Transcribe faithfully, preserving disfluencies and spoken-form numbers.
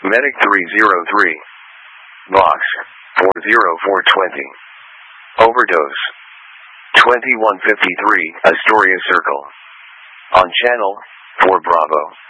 Medic three zero three. Box four zero four twenty. Overdose. twenty-one fifty-three, Astoria Circle. On channel four Bravo.